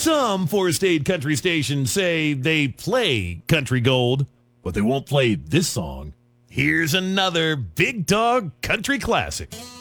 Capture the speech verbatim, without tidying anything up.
Some four-state country stations say they play country gold, but they won't play this song. Here's another Big Dog Country classic.